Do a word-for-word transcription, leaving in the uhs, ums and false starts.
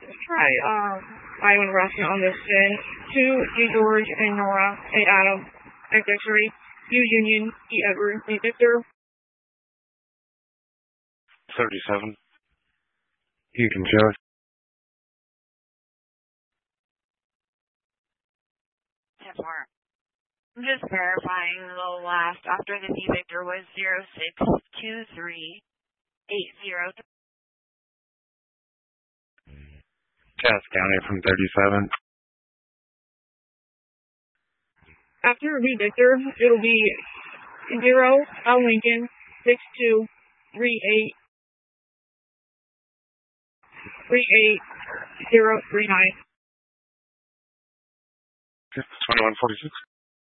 Hi, um, I am Rustin on this end. Two, G George and Nora, A Adam, A Victory, U Union, E Edward, A Victor. thirty-seven. Houston, Joey. ten four. I'm just verifying the last after the V Victor was zero six two three eight zero. Cass County from thirty-seven. After V Victor, it'll be zero, L Lincoln, six two three eight three eight zero three nine. twenty-one forty-six.